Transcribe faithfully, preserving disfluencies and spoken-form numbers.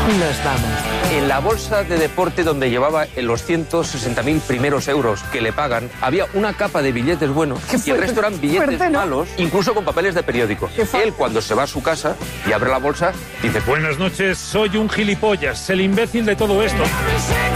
Nos vamos. En la bolsa de deporte donde llevaba los ciento sesenta mil primeros euros que le pagan, había una capa de billetes buenos y el resto eran billetes fuerte, ¿no? malos, incluso con papeles de periódico. Él, cuando se va a su casa y abre la bolsa, dice: Buenas noches, soy un gilipollas, el imbécil de todo esto.